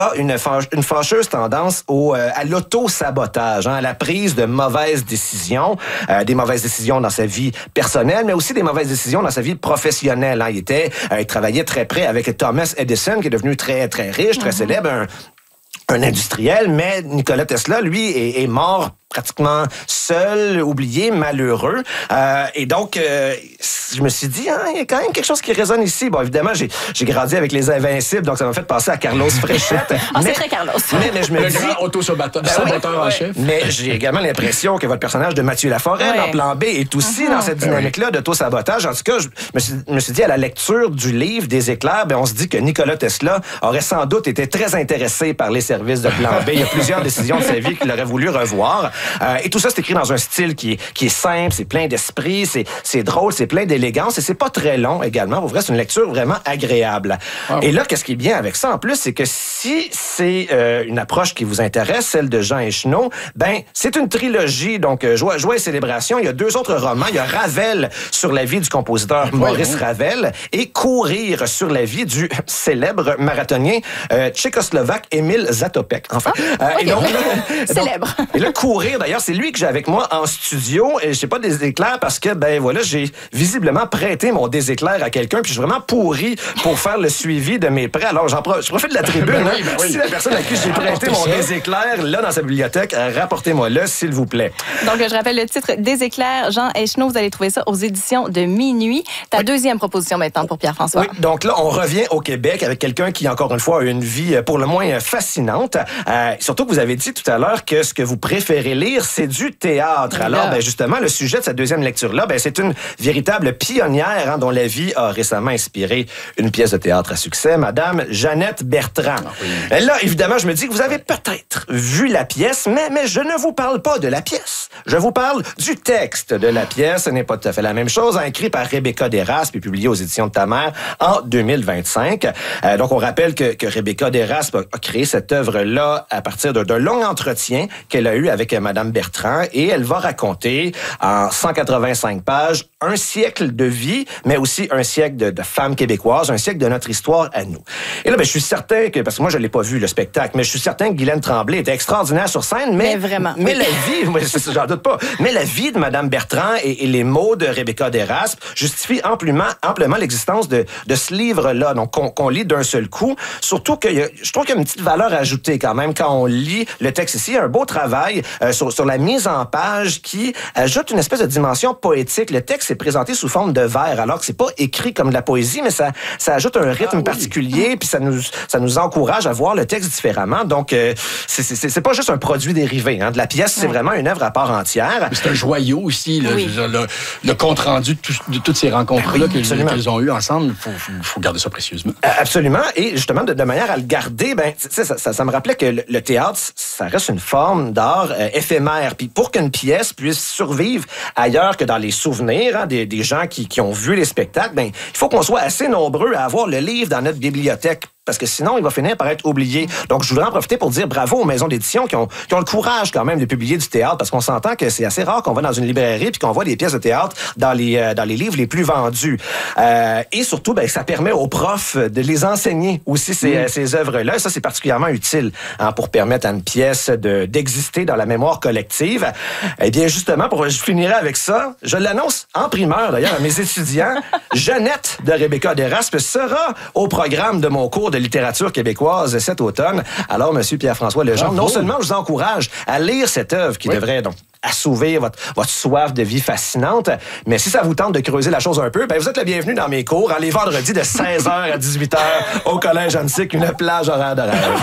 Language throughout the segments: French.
une fâcheuse tendance à l'auto-sabotage, à la prise de mauvaises décisions, des mauvaises décisions dans sa vie personnelle, mais aussi des mauvaises décisions dans sa vie professionnelle. Il travaillait très près avec Thomas Edison, qui est devenu très, très riche, très célèbre, un industriel, mais Nikola Tesla, lui, est mort pratiquement seul, oublié, malheureux. Et donc, je me suis dit, il y a quand même quelque chose qui résonne ici. Bon, évidemment, j'ai grandi avec les Invincibles, donc ça m'a fait penser à Carlos Fréchette. C'est très Carlos. Mais je me dis... grand auto-saboteur en chef. Mais j'ai également l'impression que votre personnage de Mathieu Laforêt, dans Plan B, est aussi dans cette dynamique-là d'auto-sabotage. En tout cas, je me suis dit, à la lecture du livre des éclairs, on se dit que Nikola Tesla aurait sans doute été très intéressé par les services de Plan B. Il y a plusieurs décisions de sa vie qu'il aurait voulu revoir. Et tout ça, c'est écrit dans un style qui est simple, c'est plein d'esprit, c'est drôle, c'est plein d'élégance et c'est pas très long également. Pour vrai, c'est une lecture vraiment agréable. Wow. Et là, qu'est-ce qui est bien avec ça en plus, c'est que si c'est une approche qui vous intéresse, celle de Jean Echenoz, c'est une trilogie, donc Joie et célébration. Il y a 2 autres romans. Il y a Ravel sur la vie du compositeur Maurice Ravel et Courir sur la vie du célèbre marathonien tchécoslovaque Émile Zatopek. Enfin, et donc, célèbre. Et là, Courir, d'ailleurs, c'est lui que j'ai avec moi en studio. Et je sais pas des éclairs parce que, j'ai visiblement prêté mon déséclair à quelqu'un, puis je suis vraiment pourri pour faire le suivi de mes prêts. Alors, je profite de la tribune. Si la personne à qui j'ai prêté mon déséclair, là, dans sa bibliothèque, rapportez-moi-le, s'il vous plaît. Donc, je rappelle le titre, Des éclairs, Jean Echenoz. Vous allez trouver ça aux éditions de Minuit. Ta deuxième proposition maintenant pour Pierre-François. Oui, donc là, on revient au Québec avec quelqu'un qui, encore une fois, a une vie pour le moins fascinante. Surtout que vous avez dit tout à l'heure que ce que vous préférez lire, c'est du théâtre. Oui, alors, justement, le sujet de cette deuxième lecture-là, c'est une véritable pionnière dont la vie a récemment inspiré une pièce de théâtre à succès, Madame Jeannette Bertrand. Là, évidemment, je me dis que vous avez peut-être vu la pièce, mais je ne vous parle pas de la pièce. Je vous parle du texte de la pièce. Ce n'est pas tout à fait la même chose. Écrit par Rebecca Deraspe et publié aux éditions de Ta Mère en 2025. Donc, on rappelle que Rebecca Deraspe a créé cette œuvre-là à partir d'un long entretien qu'elle a eu avec Madame Bertrand et elle va raconter en 185 pages un siècle de vie, mais aussi un siècle de femmes québécoises, un siècle de notre histoire à nous. Et là, je suis certain que, parce que moi, je l'ai pas vu, le spectacle, mais je suis certain que Guylaine Tremblay était extraordinaire sur scène, mais vraiment. Mais la vie, j'en doute pas, mais la vie de Madame Bertrand et les mots de Rebecca Deraspe justifient amplement l'existence de ce livre-là, donc qu'on lit d'un seul coup. Surtout que je trouve qu'il y a une petite valeur ajoutée quand même quand on lit le texte ici. Il y a un beau travail sur la mise en page qui ajoute une espèce de dimension poétique. Le texte est présenté sous forme de vers, alors que c'est pas écrit comme de la poésie, mais ça ajoute un rythme particulier, puis ça nous encourage à voir le texte différemment. Donc, c'est pas juste un produit dérivé. De la pièce, c'est vraiment une œuvre à part entière. C'est un joyau aussi, le compte-rendu de toutes ces rencontres-là qu'elles ont eues ensemble. Il faut garder ça précieusement. Absolument. Et justement, de manière à le garder, ça me rappelait que le théâtre, ça reste une forme d'art éphémère. Puis pour qu'une pièce puisse survivre ailleurs que dans les souvenirs des gens qui ont vu les spectacles, il faut qu'on soit assez nombreux à avoir le livre dans notre bibliothèque. Parce que sinon, il va finir par être oublié. Donc, je voudrais en profiter pour dire bravo aux maisons d'édition qui ont le courage quand même de publier du théâtre, parce qu'on s'entend que c'est assez rare qu'on va dans une librairie puis qu'on voit des pièces de théâtre dans les livres les plus vendus. Et surtout, ça permet aux profs de les enseigner aussi ces œuvres-là. Et ça, c'est particulièrement utile pour permettre à une pièce d'exister dans la mémoire collective. Eh bien, justement, je finirai avec ça. Je l'annonce en primeur, d'ailleurs, à mes étudiants. Jeannette de Rebecca Deraspe sera au programme de mon cours de littérature québécoise cet automne. Alors, Monsieur Pierre-François Legendre, non seulement je vous encourage à lire cette œuvre qui devrait donc assouvir votre soif de vie fascinante, mais si ça vous tente de creuser la chose un peu, vous êtes le bienvenu dans mes cours, les vendredis de 16h à 18h au Collège Annecy, une plage horaire de rêve.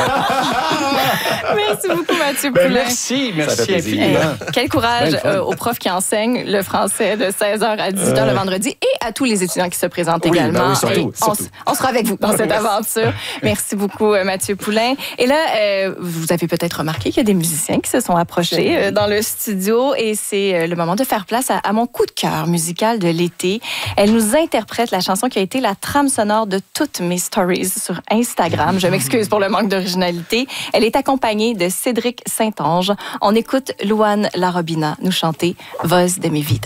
Merci beaucoup, Mathieu Poulin. Merci infiniment. Quel courage aux profs qui enseignent le français de 16h à 18h le vendredi et à tous les étudiants qui se présentent également. Surtout. On sera avec vous dans cette aventure. Merci beaucoup, Mathieu Poulin. Et là, vous avez peut-être remarqué qu'il y a des musiciens qui se sont approchés dans le studio et c'est le moment de faire place à mon coup de cœur musical de l'été. Elle nous interprète la chanson qui a été la trame sonore de toutes mes stories sur Instagram. Je m'excuse pour le manque d'originalité. Elle est accompagnée de Cédric Saint-Onge. On écoute Louane Larobina nous chanter « Voz de mi vida ».